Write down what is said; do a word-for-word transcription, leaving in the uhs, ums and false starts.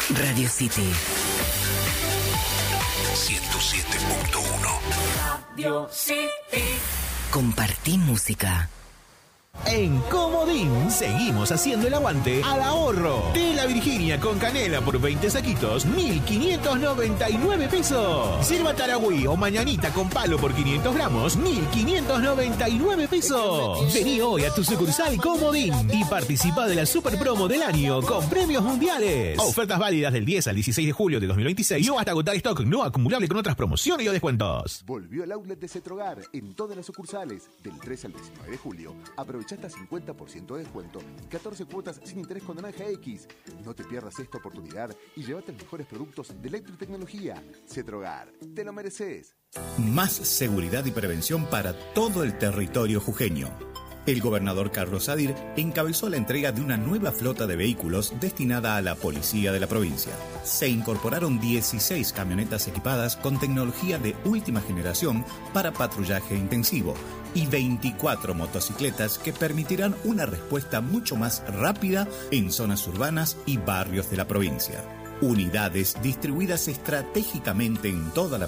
Radio City ciento siete punto uno. Radio City. Compartí música. En Comodín seguimos haciendo el aguante al ahorro. Tela Virginia con canela por veinte saquitos, mil quinientos noventa y nueve pesos. Sirva Taragüí o mañanita con palo por quinientos gramos, mil quinientos noventa y nueve pesos. Vení hoy a tu sucursal Comodín y participa de la super promo del año con premios mundiales. Ofertas válidas del diez al dieciséis de julio de dos mil veintiséis o hasta agotar stock no acumulable con otras promociones y o descuentos. Volvió el outlet de Cetrogar en todas las sucursales del tres al diecinueve de julio. Aprovecha hasta cincuenta por ciento de descuento y catorce cuotas sin interés con Naranja X. No te pierdas esta oportunidad y llévate los mejores productos de electrotecnología. Cetrogar, te lo mereces. Más seguridad y prevención para todo el territorio jujeño. El gobernador Carlos Sadir encabezó la entrega de una nueva flota de vehículos destinada a la policía de la provincia. Se incorporaron dieciséis camionetas equipadas con tecnología de última generación para patrullaje intensivo y veinticuatro motocicletas que permitirán una respuesta mucho más rápida en zonas urbanas y barrios de la provincia. Unidades distribuidas estratégicamente en toda la